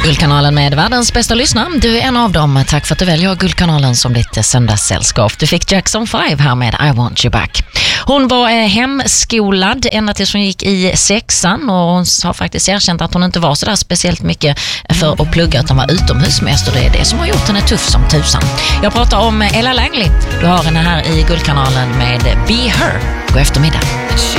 Guldkanalen med världens bästa lyssnare. Du är en av dem. Tack för att du väljer Guldkanalen som ditt söndagssällskap. Du fick Jackson 5 här med I Want You Back. Hon var hemskolad ända tills hon gick i 6:an och hon har faktiskt erkänt att hon inte var så där speciellt mycket för att plugga utan var utomhusmäst, och det är det som har gjort henne tuff som tusan. Jag pratar om Ella Langley. Du har henne här i Guldkanalen med Be Her. God eftermiddag.